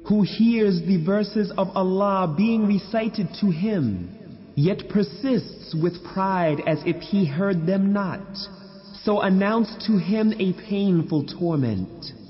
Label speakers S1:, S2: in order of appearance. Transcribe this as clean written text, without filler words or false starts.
S1: who hears the verses of Allah being recited to him, yet persists with pride as if he heard them not. So announce to him a painful torment.